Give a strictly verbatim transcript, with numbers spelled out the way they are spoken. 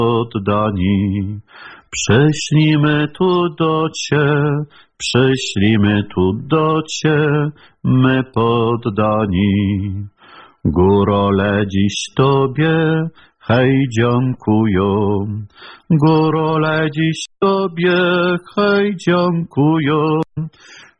poddani. Przyślimy tu do Cie, przyślimy tu do Cie, my poddani. Górole dziś Tobie, hej, dziękują. Górole dziś Tobie, hej, dziękują.